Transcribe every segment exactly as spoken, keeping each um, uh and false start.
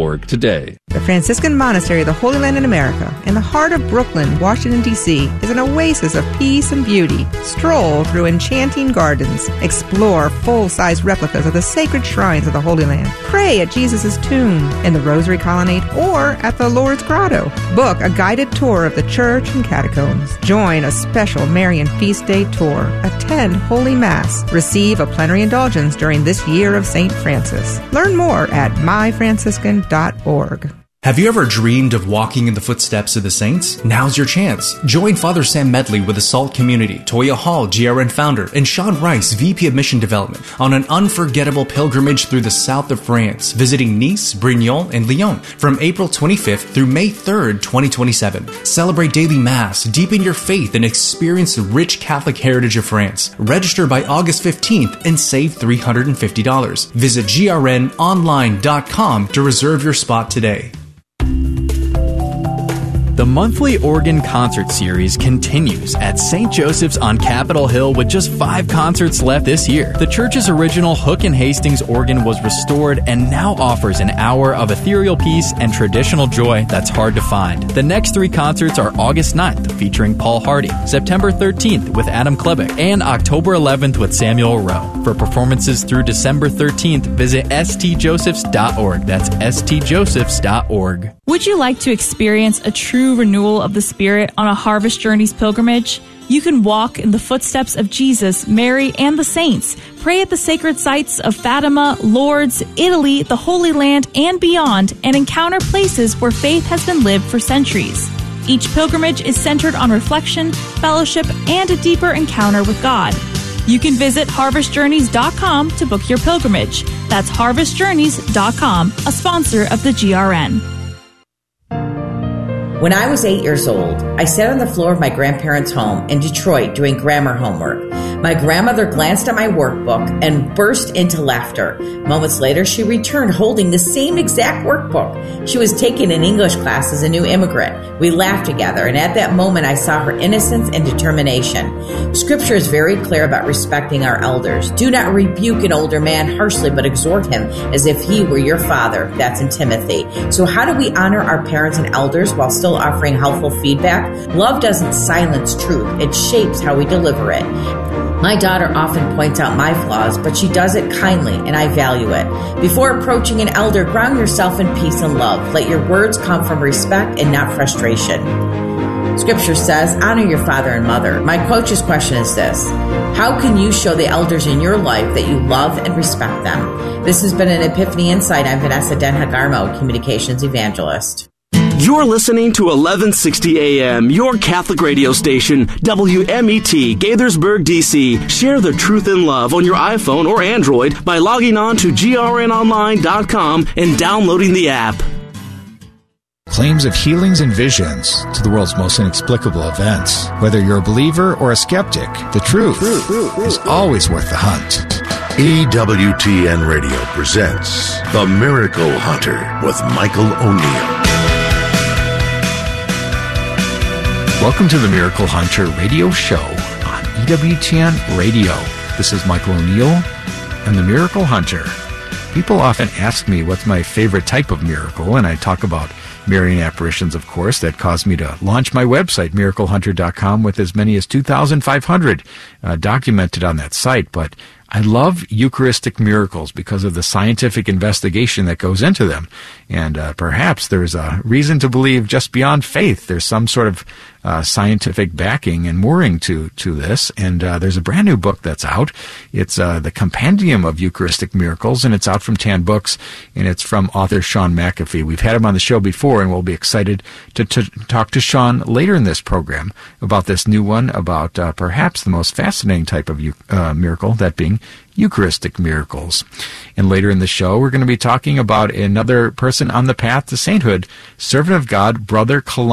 org today. The Franciscan Monastery of the Holy Land in America, in the heart of Brooklyn, Washington, D C, is an oasis of peace and beauty. Stroll through enchanting gardens. Explore full-size replicas of the sacred shrines of the Holy Land. Pray at Jesus' tomb, in the Rosary Colonnade, or at the Lourdes Grotto. Book a guided tour of the church and catacombs. Join a special Marian Feast Day tour. Attend Holy Mass. Receive a plenary indulgence during this year of Saint Francis. Learn more at my franciscan dot org. Have you ever dreamed of walking in the footsteps of the saints? Now's your chance. Join Father Sam Medley with the SALT community, Toya Hall, G R N founder, and Sean Rice, V P of Mission Development, on an unforgettable pilgrimage through the south of France, visiting Nice, Brignoles, and Lyon from April twenty-fifth through May third, twenty twenty-seven. Celebrate daily Mass, deepen your faith, and experience the rich Catholic heritage of France. Register by August fifteenth and save three hundred fifty dollars. Visit G R N online dot com to reserve your spot today. The monthly organ concert series continues at Saint Joseph's on Capitol Hill with just five concerts left this year. The church's original Hook and Hastings organ was restored and now offers an hour of ethereal peace and traditional joy that's hard to find. The next three concerts are August ninth, featuring Paul Hardy, September thirteenth with Adam Klebeck, and October eleventh with Samuel Rowe. For performances through December thirteenth, visit s t josephs dot org. That's s t josephs dot org. Would you like to experience a true renewal of the Spirit on a Harvest Journeys pilgrimage? You can walk in the footsteps of Jesus, Mary, and the saints. Pray at the sacred sites of Fatima, Lourdes, Italy, the Holy Land, and beyond, and encounter places where faith has been lived for centuries. Each pilgrimage is centered on reflection, fellowship, and a deeper encounter with God. You can visit harvest journeys dot com to book your pilgrimage. That's harvest journeys dot com, a sponsor of the G R N. When I was eight years old, I sat on the floor of my grandparents' home in Detroit doing grammar homework. My grandmother glanced at my workbook and burst into laughter. Moments later, she returned holding the same exact workbook. She was taking an English class as a new immigrant. We laughed together, and at that moment, I saw her innocence and determination. Scripture is very clear about respecting our elders. Do not rebuke an older man harshly, but exhort him as if he were your father. That's in Timothy. So how do we honor our parents and elders while still offering helpful feedback? Love doesn't silence truth. It shapes how we deliver it. My daughter often points out my flaws, but she does it kindly, and I value it. Before approaching an elder, ground yourself in peace and love. Let your words come from respect and not frustration. Scripture says, honor your father and mother. My coach's question is this: how can you show the elders in your life that you love and respect them? This has been an Epiphany Insight. I'm Vanessa Denhagarmo, Communications Evangelist. You're listening to eleven sixty A M, your Catholic radio station, W M E T, Gaithersburg, D C. Share the truth and love on your iPhone or Android by logging on to G R N online dot com and downloading the app. Claims of healings and visions to the world's most inexplicable events. Whether you're a believer or a skeptic, the truth is always worth the hunt. E W T N Radio presents The Miracle Hunter with Michael O'Neill. Welcome to the Miracle Hunter radio show on E W T N Radio. This is Michael O'Neill and the Miracle Hunter. People often ask me what's my favorite type of miracle, and I talk about Marian apparitions, of course, that caused me to launch my website, miracle hunter dot com, with as many as two thousand five hundred uh, documented on that site. But I love Eucharistic miracles because of the scientific investigation that goes into them. And uh, perhaps there's a reason to believe just beyond faith. There's some sort of uh, scientific backing and mooring to, to this. And uh, there's a brand new book that's out. It's uh, the Compendium of Eucharistic Miracles, and it's out from Tan Books, and it's from author Sean McAfee. We've had him on the show before, and we'll be excited to, to talk to Sean later in this program about this new one, about uh, perhaps the most fascinating type of uh, miracle, that being Eucharistic miracles. And later in the show, we're going to be talking about another person on the path to sainthood, servant of God, Brother Columba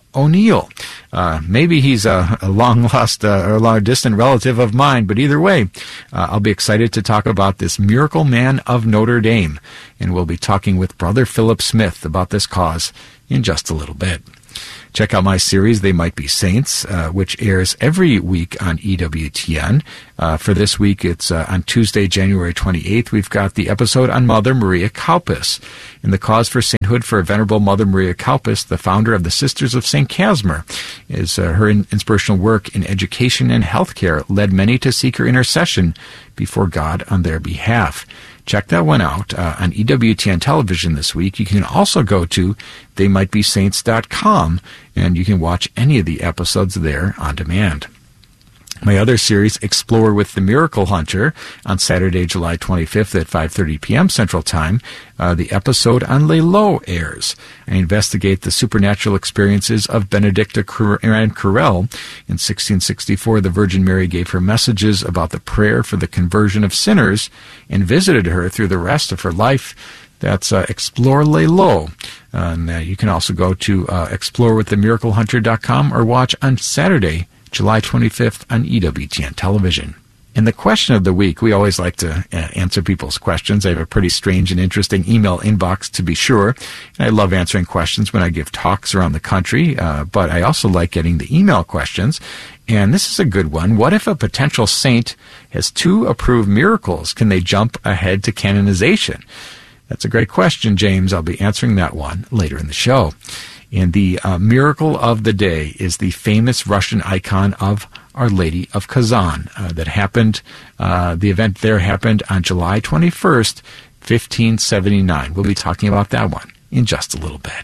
O'Neill. Uh, maybe he's a, a long-lost uh, or a long-distant relative of mine, but either way, uh, I'll be excited to talk about this miracle man of Notre Dame, and we'll be talking with Brother Philip Smith about this cause in just a little bit. Check out my series, They Might Be Saints, uh, which airs every week on E W T N. Uh, for this week, it's uh, on Tuesday, January twenty-eighth. We've got the episode on Mother Maria Kaupas. In the cause for sainthood for Venerable Mother Maria Kaupas, the founder of the Sisters of Saint Casimir, is uh, her inspirational work in education and healthcare led many to seek her intercession before God on their behalf. Check that one out uh, on E W T N television this week. You can also go to they might be saints dot com, and you can watch any of the episodes there on demand. My other series, Explore with the Miracle Hunter, on Saturday, July twenty-fifth at five thirty p.m. Central Time. Uh, the episode on Lelot airs. I investigate the supernatural experiences of Benedicta and Corel. In sixteen sixty-four, the Virgin Mary gave her messages about the prayer for the conversion of sinners and visited her through the rest of her life. That's uh, Explore Lelot. Uh, and uh, you can also go to uh, explore with the miracle hunter dot com or watch on Saturday, July twenty-fifth on E W T N television. In the question of the week, we always like to uh, answer people's questions. I have a pretty strange and interesting email inbox, to be sure. And I love answering questions when I give talks around the country, uh, but I also like getting the email questions. And this is a good one. What if a potential saint has two approved miracles? Can they jump ahead to canonization? That's a great question, James. I'll be answering that one later in the show. And the uh, miracle of the day is the famous Russian icon of Our Lady of Kazan uh, that happened, uh, the event there happened on July twenty-first, fifteen seventy-nine. We'll be talking about that one in just a little bit.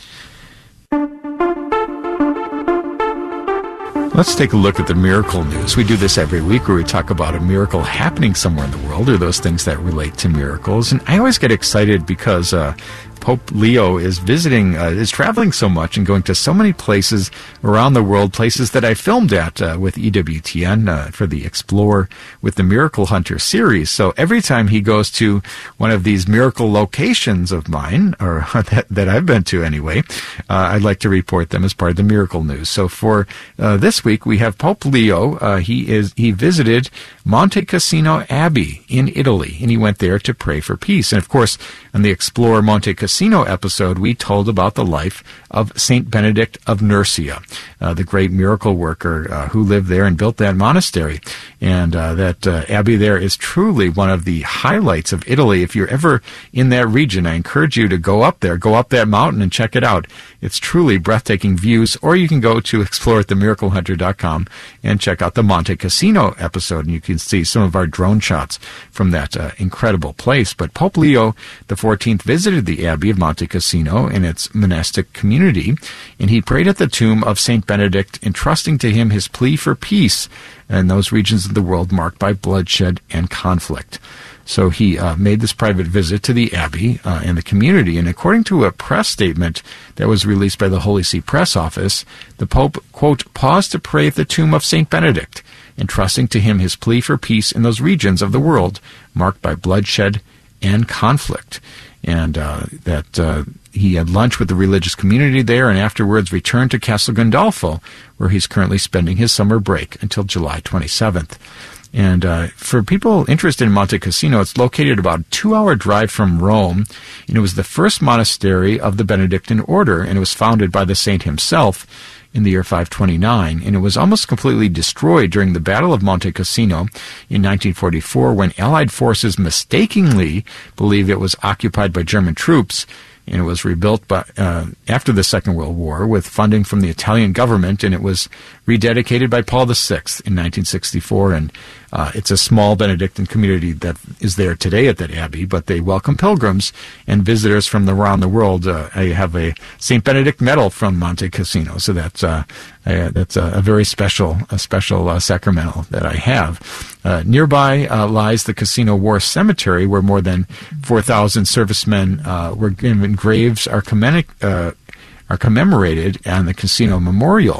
Let's take a look at the miracle news. We do this every week where we talk about a miracle happening somewhere in the world or those things that relate to miracles. And I always get excited because uh, Pope Leo is visiting, uh, is traveling so much and going to so many places around the world, places that I filmed at uh, with E W T N uh, for the Explore with the Miracle Hunter series. So every time he goes to one of these miracle locations of mine, or that, that I've been to anyway, uh, I'd like to report them as part of the miracle news. So for uh, this week, we have Pope Leo. Uh, he is he visited Monte Cassino Abbey in Italy, and he went there to pray for peace. And of course, on the Explore Monte Cassino episode, we told about the life of Saint Benedict of Nursia, uh, the great miracle worker uh, who lived there and built that monastery. And uh, that uh, abbey there is truly one of the highlights of Italy. If you're ever in that region, I encourage you to go up there, go up that mountain and check it out. It's truly breathtaking views. Or you can go to explore at the miracle hunter dot com and check out the Monte Cassino episode, and you can see some of our drone shots from that uh, incredible place. But Pope Leo the fourteenth visited the Abbey of Monte Cassino and its monastic community, and he prayed at the tomb of Saint Benedict, entrusting to him his plea for peace in those regions of the world marked by bloodshed and conflict. So he uh, made this private visit to the Abbey uh, and the community, and according to a press statement that was released by the Holy See Press Office, the Pope, quote, paused to pray at the tomb of Saint Benedict, entrusting to him his plea for peace in those regions of the world marked by bloodshed and conflict. And uh, that uh, he had lunch with the religious community there and afterwards returned to Castel Gandolfo, where he's currently spending his summer break until July twenty-seventh. And uh, for people interested in Monte Cassino, it's located about a two-hour drive from Rome, and it was the first monastery of the Benedictine order, and it was founded by the saint himself in the year five twenty-nine, and it was almost completely destroyed during the Battle of Monte Cassino in nineteen forty-four when Allied forces mistakenly believed it was occupied by German troops, and it was rebuilt by, uh, after the Second World War with funding from the Italian government, and it was rededicated by Paul the Sixth in nineteen sixty-four, and uh, it's a small Benedictine community that is there today at that abbey, but they welcome pilgrims and visitors from around the world. Uh, I have a Saint Benedict medal from Monte Cassino, so that's uh, a, that's a, a very special a special uh, sacramental that I have. Uh, nearby uh, lies the Cassino War Cemetery, where more than four thousand servicemen uh, were given graves are commemorate, uh, are commemorated on the Cassino Memorial.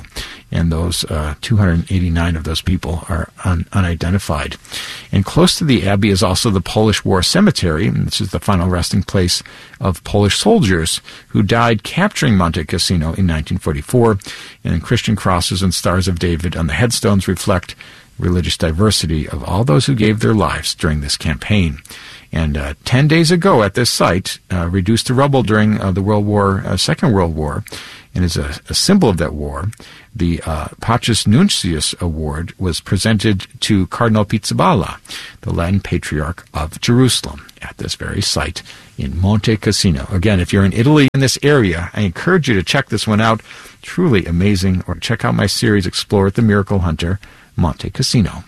and those uh, two hundred eighty-nine of those people are un- unidentified. And close to the abbey is also the Polish War Cemetery, and this is the final resting place of Polish soldiers who died capturing Monte Cassino in nineteen forty-four, and Christian crosses and stars of David on the headstones reflect religious diversity of all those who gave their lives during this campaign. And uh, ten days ago at this site, uh, reduced to rubble during uh, the World War, uh, Second World War, and as a, a symbol of that war, the uh, Pacis Nuncius Award was presented to Cardinal Pizzaballa, the Latin Patriarch of Jerusalem, at this very site in Monte Cassino. Again, if you're in Italy in this area, I encourage you to check this one out. Truly amazing. Or check out my series, Explore at the Miracle Hunter, Monte Cassino.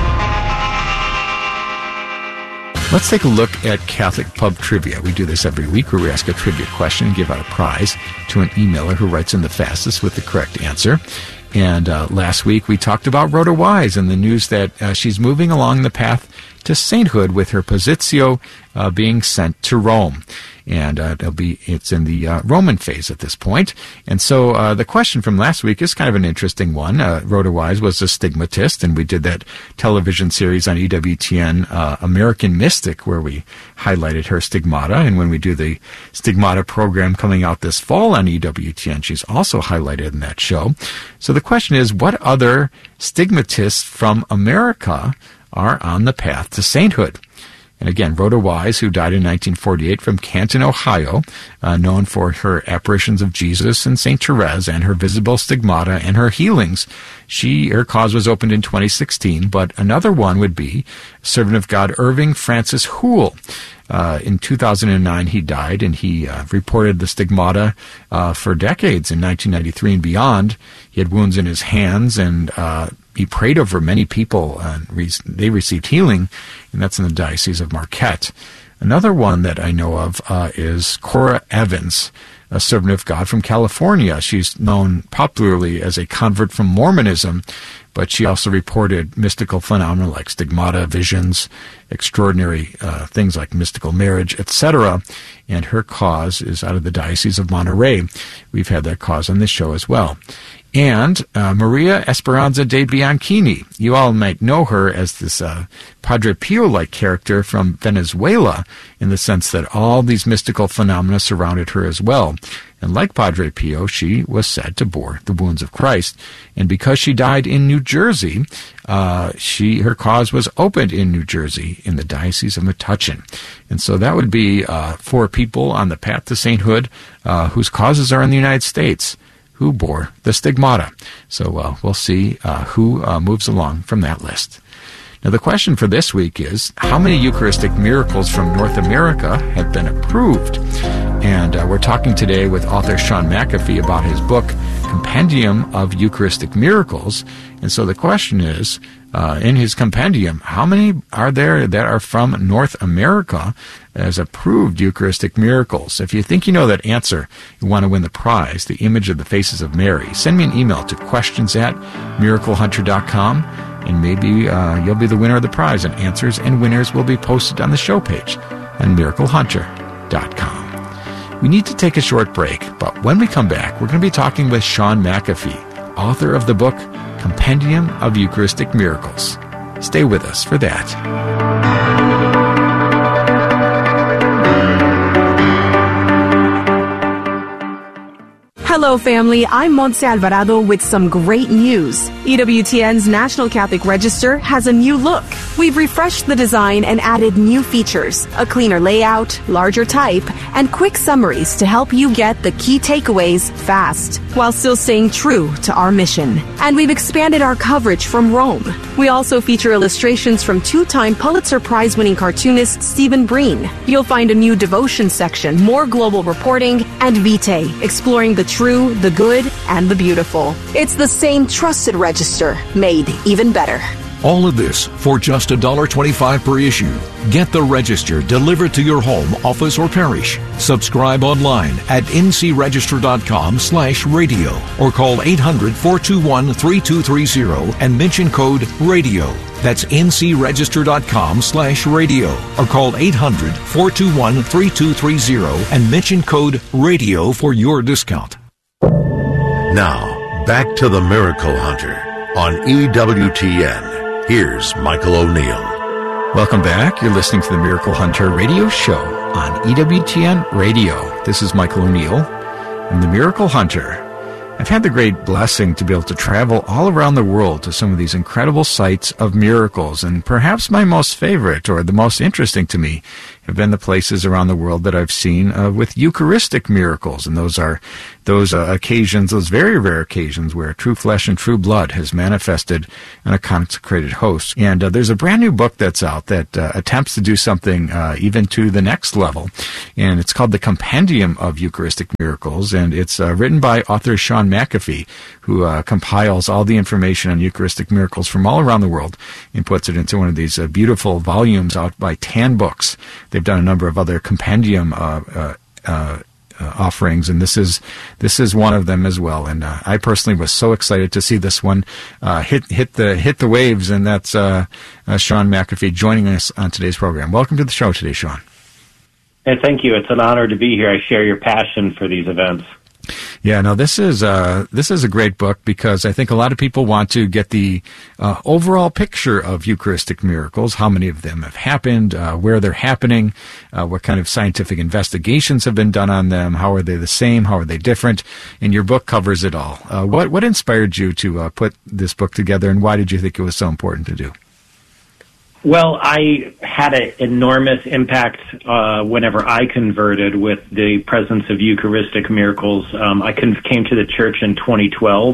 Let's take a look at Catholic Pub Trivia. We do this every week where we ask a trivia question and give out a prize to an emailer who writes in the fastest with the correct answer. And uh, last week we talked about Rhoda Wise and the news that uh, she's moving along the path to sainthood with her Positio uh, being sent to Rome. And uh, it'll be it's in the uh, Roman phase at this point. And so uh, the question from last week is kind of an interesting one. Uh, Rhoda Wise was a stigmatist, and we did that television series on E W T N, uh, American Mystic, where we highlighted her stigmata. And when we do the stigmata program coming out this fall on E W T N, she's also highlighted in that show. So the question is, what other stigmatists from America are on the path to sainthood? And again, Rhoda Wise, who died in nineteen forty-eight from Canton, Ohio, uh, known for her apparitions of Jesus and Saint Therese and her visible stigmata and her healings. She, her cause was opened in twenty sixteen, but another one would be servant of God Irving Francis Hoole. Uh, in two thousand nine, he died, and he uh, reported the stigmata uh, for decades. In nineteen ninety-three and beyond, he had wounds in his hands, and uh, he prayed over many people, and re- they received healing, and that's in the Diocese of Marquette. Another one that I know of uh, is Cora Evans, a servant of God from California. She's known popularly as a convert from Mormonism, but she also reported mystical phenomena like stigmata, visions, extraordinary uh, things like mystical marriage, et cetera. And her cause is out of the Diocese of Monterey. We've had that cause on this show as well. And uh, Maria Esperanza de Bianchini. You all might know her as this uh, Padre Pio-like character from Venezuela, in the sense that all these mystical phenomena surrounded her as well. And like Padre Pio, she was said to bore the wounds of Christ. And because she died in New Jersey, uh, she her cause was opened in New Jersey in the Diocese of Metuchen. And so that would be uh, for people on the path to sainthood uh, whose causes are in the United States, who bore the stigmata. So uh, we'll see uh, who uh, moves along from that list. Now, the question for this week is, how many Eucharistic miracles from North America have been approved? And uh, we're talking today with author Sean McAfee about his book, Compendium of Eucharistic Miracles. And so the question is, uh, in his compendium, how many are there that are from North America as approved Eucharistic miracles? If you think you know that answer, you want to win the prize, the image of the faces of Mary, send me an email to questions at miracle hunter dot com, and maybe uh, you'll be the winner of the prize, and answers and winners will be posted on the show page on miracle hunter dot com. We need to take a short break, but when we come back, we're going to be talking with Sean McAfee, author of the book Compendium of Eucharistic Miracles. Stay with us for that. Hello, family. I'm Montse Alvarado with some great news. E W T N's National Catholic Register has a new look. We've refreshed the design and added new features, a cleaner layout, larger type, and quick summaries to help you get the key takeaways fast, while still staying true to our mission. And we've expanded our coverage from Rome. We also feature illustrations from two-time Pulitzer Prize-winning cartoonist Stephen Breen. You'll find a new devotion section, more global reporting, and Vitae, exploring the true, the good, and the beautiful. It's the same trusted register, made even better. All of this for just one dollar twenty-five per issue. Get the Register delivered to your home, office, or parish. Subscribe online at ncregister.com slash radio or call eight hundred, four two one, three two three zero and mention code RADIO. That's ncregister.com slash radio or call eight hundred, four two one, three two three zero and mention code RADIO for your discount. Now, Back to the Miracle Hunter on E W T N. Here's Michael O'Neill. Welcome back. You're listening to the Miracle Hunter radio show on E W T N Radio. This is Michael O'Neill and the Miracle Hunter. I've had the great blessing to be able to travel all around the world to some of these incredible sites of miracles, and perhaps my most favorite or the most interesting to me have been the places around the world that I've seen uh, with Eucharistic miracles, and those are those uh, occasions, those very rare occasions where true flesh and true blood has manifested in a consecrated host. And uh, there's a brand new book that's out that uh, attempts to do something uh, even to the next level, and it's called The Compendium of Eucharistic Miracles, and it's uh, written by author Sean McAfee, who uh, compiles all the information on Eucharistic miracles from all around the world and puts it into one of these uh, beautiful volumes out by Tan Books. They've done a number of other compendium uh, uh, uh, uh, offerings, and this is this is one of them as well. And uh, I personally was so excited to see this one uh, hit hit the hit the waves, and that's uh, uh, Sean McAfee joining us on today's program. Welcome to the show today, Sean. Hey, thank you. It's an honor to be here. I share your passion for these events. Yeah, no, this is uh, this is a great book because I think a lot of people want to get the uh, overall picture of Eucharistic miracles, how many of them have happened, uh, where they're happening, uh, what kind of scientific investigations have been done on them, how are they the same, how are they different, and your book covers it all. Uh, what, what inspired you to uh, put this book together, and why did you think it was so important to do? Well, I had an enormous impact uh, whenever I converted with the presence of Eucharistic miracles. Um, I con- came to the church in twenty twelve,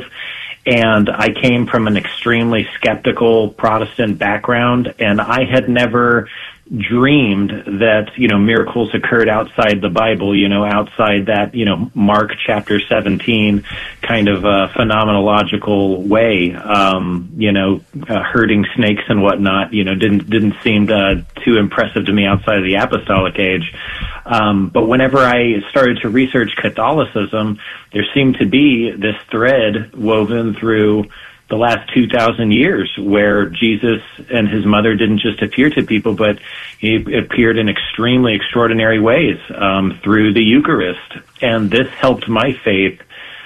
and I came from an extremely skeptical Protestant background, and I had never dreamed that, you know, miracles occurred outside the Bible, you know, outside that, you know, Mark chapter seventeen kind of uh, phenomenological way, um, you know, uh, herding snakes and whatnot, you know, didn't didn't seem uh, too impressive to me outside of the apostolic age. Um, but whenever I started to research Catholicism, there seemed to be this thread woven through the last two thousand years where Jesus and his mother didn't just appear to people, but he appeared in extremely extraordinary ways um, through the Eucharist. And this helped my faith,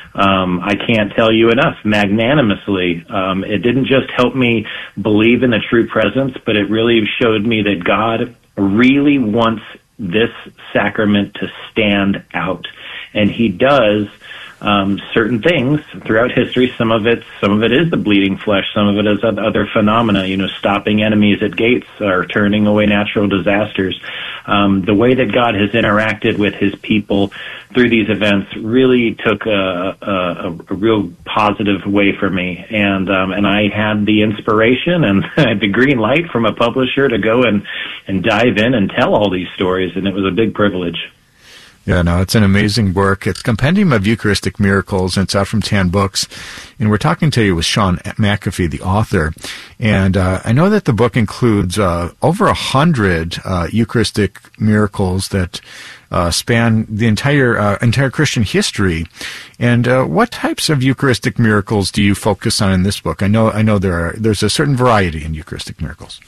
um, I can't tell you enough, magnanimously. Um, it didn't just help me believe in the true presence, but it really showed me that God really wants this sacrament to stand out. And he does Um, certain things throughout history. Some of it, some of it is the bleeding flesh. Some of it is other phenomena, you know, stopping enemies at gates or turning away natural disasters. Um, the way that God has interacted with his people through these events really took a, a, a real positive way for me. And, um, and I had the inspiration and the green light from a publisher to go and, and dive in and tell all these stories. And it was a big privilege. Yeah, no, it's an amazing work. It's Compendium of Eucharistic Miracles, and it's out from Tan Books. And we're talking to you with Sean McAfee, the author. And uh, I know that the book includes uh, over a hundred uh, Eucharistic miracles that uh, span the entire uh, entire Christian history. And uh, what types of Eucharistic miracles do you focus on in this book? I know, I know there are there's a certain variety in Eucharistic miracles.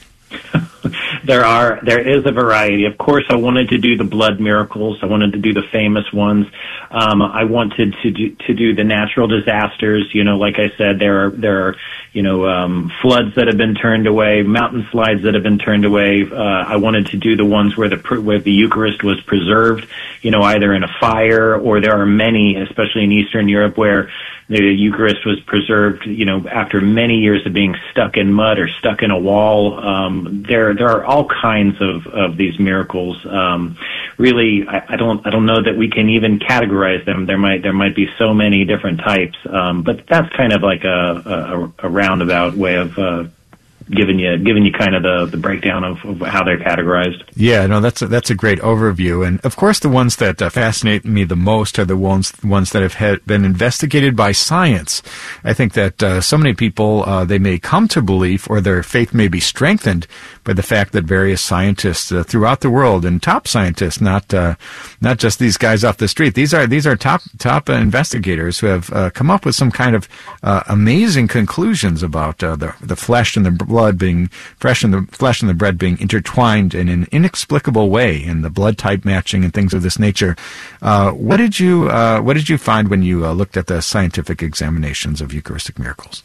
There are, there is a variety. Of course, I wanted to do the blood miracles. I wanted to do the famous ones. Um, I wanted to do, to do the natural disasters. You know, like I said, there are, there are, you know, um, floods that have been turned away, mountain slides that have been turned away. Uh, I wanted to do the ones where the, where the Eucharist was preserved, you know, either in a fire, or there are many, especially in Eastern Europe, where the Eucharist was preserved, you know, after many years of being stuck in mud or stuck in a wall. Um, there, there are all kinds of, of these miracles. Um, really, I, I don't, I don't know that we can even categorize them. There might, there might be so many different types. Um, but that's kind of like a, a, a roundabout way of, uh, giving you giving you kind of the, the breakdown of, of how they're categorized. Yeah, no, that's a, that's a great overview. And of course, the ones that uh, fascinate me the most are the ones ones that have had, been investigated by science. I think that uh, so many people, uh, they may come to belief, or their faith may be strengthened by the fact that various scientists uh, throughout the world, and top scientists, not uh, not just these guys off the street. These are these are top top uh, investigators who have uh, come up with some kind of uh, amazing conclusions about uh, the the flesh and the blood being fresh and the flesh and the bread being intertwined in an inexplicable way, and the blood type matching and things of this nature. Uh, what did you uh, what did you find when you uh, looked at the scientific examinations of Eucharistic miracles?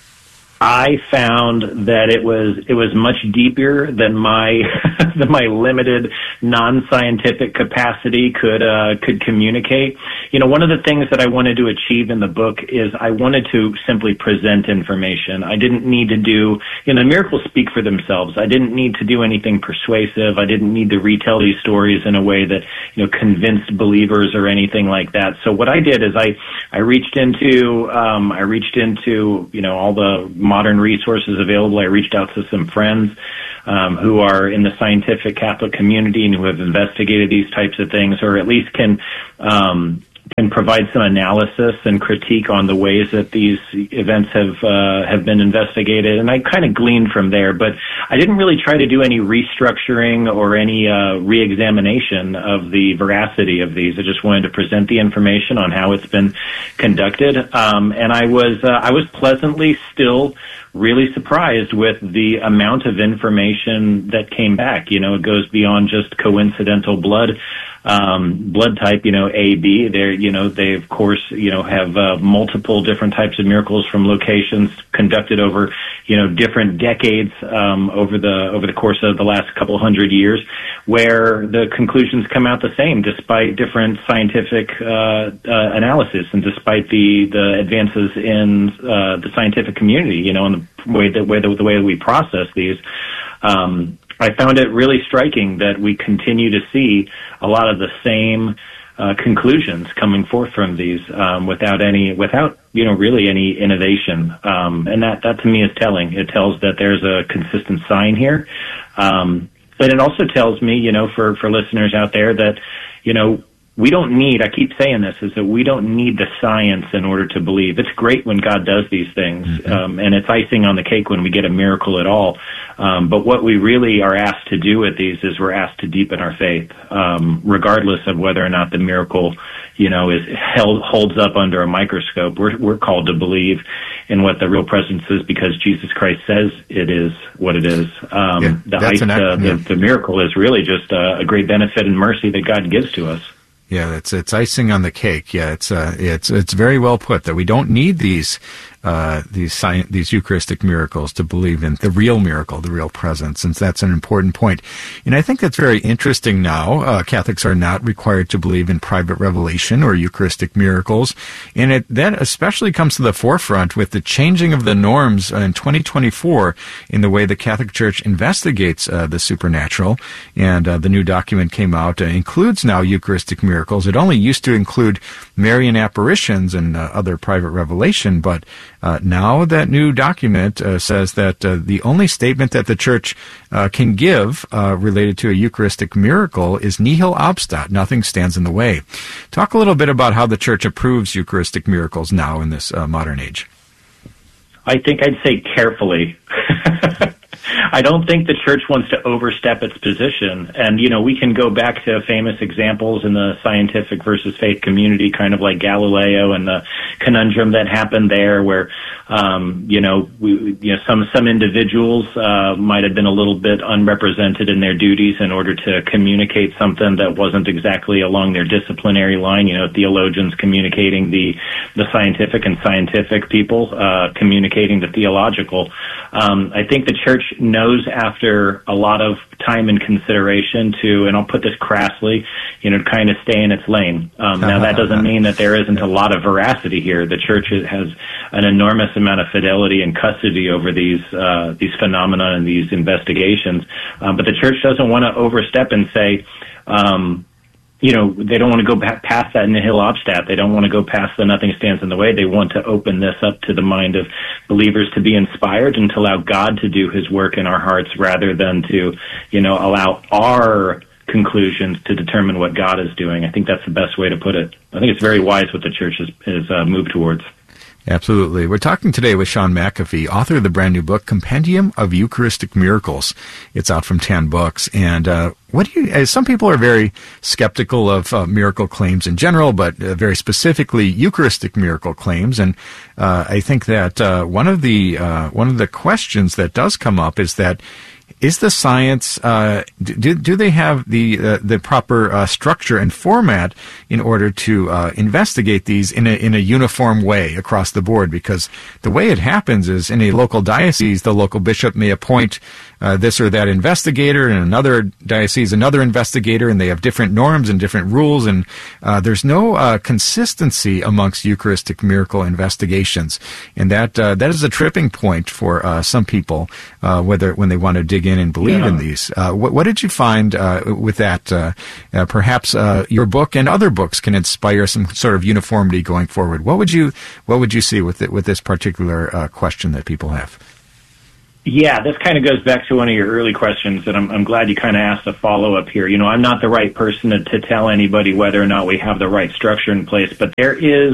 I found that it was it was much deeper than my than my limited non-scientific capacity could uh, could communicate. You know, one of the things that I wanted to achieve in the book is I wanted to simply present information. I didn't need to do, you know, miracles speak for themselves. I didn't need to do anything persuasive. I didn't need to retell these stories in a way that, you know, convinced believers or anything like that. So what I did is I I reached into um, I reached into you know all the modern resources available. I reached out to some friends um, who are in the scientific Catholic community and who have investigated these types of things, or at least can um, can provide some analysis and critique on the ways that these events have uh, have been investigated. And I kind of gleaned from there, but I didn't really try to do any restructuring or any uh, re-examination of the veracity of these. I just wanted to present the information on how it's been conducted, um, and I was uh, I was pleasantly still really surprised with the amount of information that came back. You know, it goes beyond just coincidental blood um, blood type, you know, A, B. They're, you know, they of course, you know, have uh, multiple different types of miracles from locations conducted over, you know, different decades um, over the over the course of the last couple hundred years, where the conclusions come out the same despite different scientific uh, uh, analysis and despite the the advances in uh, the scientific community, you know, and the way that way the, the way that we process these. Um, I found it really striking that we continue to see a lot of the same uh, conclusions coming forth from these um, without any, without you know, really any innovation, um, and that that to me is telling. It tells that there's a consistent sign here, um, but it also tells me, you know, for for listeners out there that, you know, we don't need, I keep saying this, is that we don't need the science in order to believe. It's great when God does these things, mm-hmm. um, and it's icing on the cake when we get a miracle at all. Um, but what we really are asked to do with these is we're asked to deepen our faith, um, regardless of whether or not the miracle, you know, is held, holds up under a microscope. We're, we're called to believe in what the real presence is because Jesus Christ says it is what it is. Um, yeah, the, ice, an, uh, yeah. the, the miracle is really just a, a great benefit and mercy that God gives to us. Yeah, it's it's icing on the cake. Yeah, it's uh, it's it's very well put that we don't need these uh, these sci- these Eucharistic miracles to believe in the real miracle, the real presence, and that's an important point. And I think that's very interesting now. Uh, Catholics are not required to believe in private revelation or Eucharistic miracles, and it that especially comes to the forefront with the changing of the norms in twenty twenty-four in the way the Catholic Church investigates uh, the supernatural. And uh, the new document came out uh, includes now Eucharistic miracles. It only used to include Marian apparitions and uh, other private revelation, but uh, now that new document uh, says that uh, the only statement that the Church uh, can give uh, related to a Eucharistic miracle is nihil obstat, nothing stands in the way. Talk a little bit about how the Church approves Eucharistic miracles now in this uh, modern age. I think I'd say carefully. I don't think the Church wants to overstep its position. And, you know, we can go back to famous examples in the scientific versus faith community, kind of like Galileo and the conundrum that happened there where, um, you know, we, you know, some, some individuals uh, might have been a little bit unrepresented in their duties in order to communicate something that wasn't exactly along their disciplinary line. You know, theologians communicating the, the scientific and scientific people uh, communicating the theological. Um, I think the Church knows after a lot of time and consideration to, and I'll put this crassly, you know, kind of stay in its lane. Um, now, that doesn't mean that there isn't a lot of veracity here. The Church has an enormous amount of fidelity and custody over these uh, these phenomena and these investigations. Um, but the Church doesn't want to overstep and say, um, you know, they don't want to go past that nihil obstat. They don't want to go past the nothing stands in the way. They want to open this up to the mind of believers to be inspired and to allow God to do his work in our hearts rather than to, you know, allow our conclusions to determine what God is doing. I think that's the best way to put it. I think it's very wise what the Church has, has uh, moved towards. Absolutely. We're talking today with Sean McAfee, author of the brand new book, Compendium of Eucharistic Miracles. It's out from Tan Books. And uh, what do you? Uh, some people are very skeptical of uh, miracle claims in general, but uh, very specifically Eucharistic miracle claims. And uh, I think that uh, one of the uh, one of the questions that does come up is that, is the science, uh, do, do they have the uh, the proper uh, structure and format in order to uh, investigate these in a in a uniform way across the board? Because the way it happens is, in a local diocese, the local bishop may appoint uh, this or that investigator, and another diocese another investigator, and they have different norms and different rules, and uh, there's no uh, consistency amongst Eucharistic miracle investigations, and that uh, that is a tripping point for uh, some people, uh, whether when they want to dig in and believe yeah. in these. Uh, what, what did you find uh, with that? Uh, uh, perhaps uh, your book and other books can inspire some sort of uniformity going forward. What would you What would you see with it, with this particular uh, question that people have? Yeah, this kind of goes back to one of your early questions, and I'm, I'm glad you kind of asked a follow-up here. You know, I'm not the right person to, to tell anybody whether or not we have the right structure in place, but there is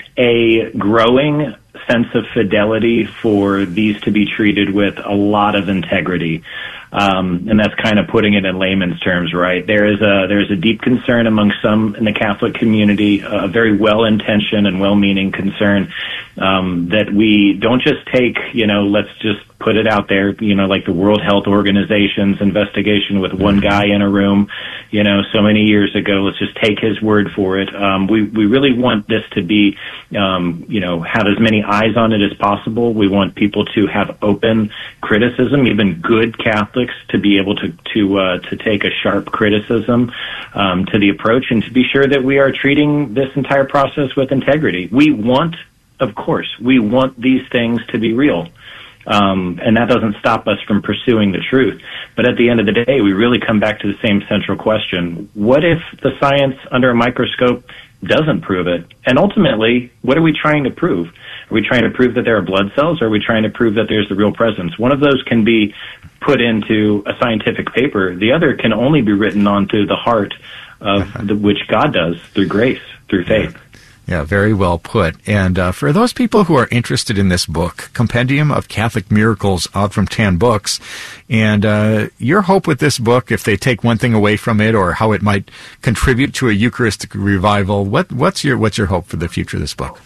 a growing sense of fidelity for these to be treated with a lot of integrity. Um, and that's kind of putting it in layman's terms, right? There is a there's a deep concern among some in the Catholic community, a very well-intentioned and well-meaning concern um, that we don't just take, you know, let's just put it out there, you know, like the World Health Organization's investigation with one guy in a room, you know, so many years ago. Let's just take his word for it. Um, we we really want this to be, um, you know, have as many eyes on it as possible. We want people to have open criticism, even good Catholics to be able to to uh, to take a sharp criticism um, to the approach, and to be sure that we are treating this entire process with integrity. We want, of course, we want these things to be real. Um, and that doesn't stop us from pursuing the truth. But at the end of the day, we really come back to the same central question. What if the science under a microscope doesn't prove it? And ultimately, what are we trying to prove? Are we trying to prove that there are blood cells, or are we trying to prove that there's the real presence? One of those can be put into a scientific paper. The other can only be written onto the heart of the, which God does through grace, through faith. Yeah, very well put. And uh, for those people who are interested in this book, Compendium of Catholic Miracles, out from Tan Books, and uh, your hope with this book, if they take one thing away from it, or how it might contribute to a Eucharistic revival, what, what's your what's your hope for the future of this book?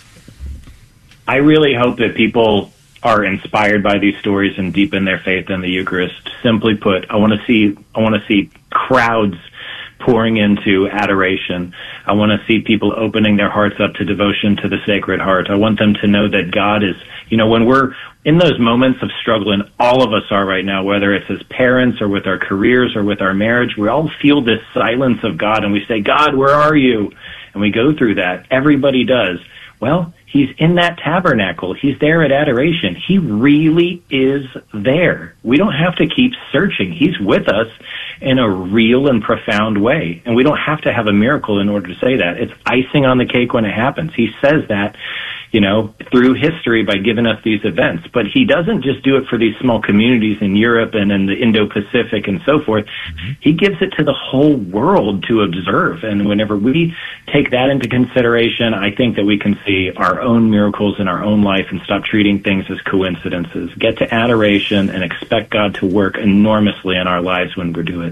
I really hope that people are inspired by these stories and deepen their faith in the Eucharist. Simply put, I want to see I want to see crowds pouring into adoration. I want to see people opening their hearts up to devotion to the Sacred Heart. I want them to know that God is, you know, when we're in those moments of struggle, and all of us are right now, whether it's as parents or with our careers or with our marriage, we all feel this silence of God, and we say, God, where are you? And we go through that. Everybody does. Well, He's in that tabernacle. He's there at adoration. He really is there. We don't have to keep searching. He's with us in a real and profound way. And we don't have to have a miracle in order to say that. It's icing on the cake when it happens. He says that, you know, through history by giving us these events. But he doesn't just do it for these small communities in Europe and in the Indo-Pacific and so forth. Mm-hmm. He gives it to the whole world to observe. And whenever we take that into consideration, I think that we can see our own miracles in our own life and stop treating things as coincidences. Get to adoration and expect God to work enormously in our lives when we do it.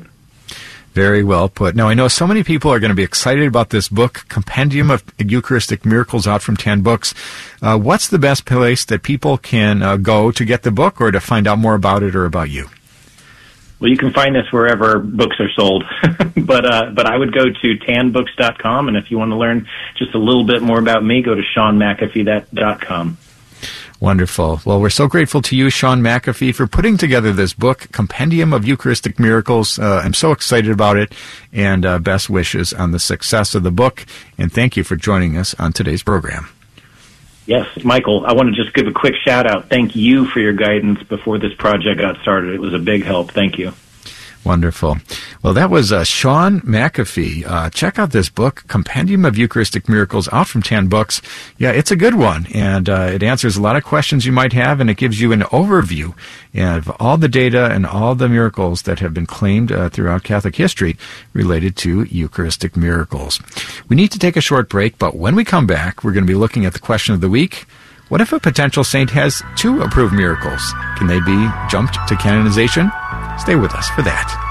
Very well put. Now, I know so many people are going to be excited about this book, Compendium of Eucharistic Miracles, out from Tan Books. Uh, what's the best place that people can uh, go to get the book, or to find out more about it or about you? Well, you can find this wherever books are sold, but uh, but I would go to tan books dot com, and if you want to learn just a little bit more about me, go to sean mcafee dot com. Wonderful. Well, we're so grateful to you, Sean McAfee, for putting together this book, Compendium of Eucharistic Miracles. Uh, I'm so excited about it, and uh, best wishes on the success of the book, and thank you for joining us on today's program. Yes, Michael, I want to just give a quick shout-out. Thank you for your guidance before this project got started. It was a big help. Thank you. Wonderful. Well, that was uh, Sean McAfee. Uh, check out this book, Compendium of Eucharistic Miracles, out from Tan Books. Yeah, it's a good one, and uh, it answers a lot of questions you might have, and it gives you an overview of all the data and all the miracles that have been claimed uh, throughout Catholic history related to Eucharistic miracles. We need to take a short break, but when we come back, we're going to be looking at the question of the week. What if a potential saint has two approved miracles? Can they be jumped to canonization? Stay with us for that.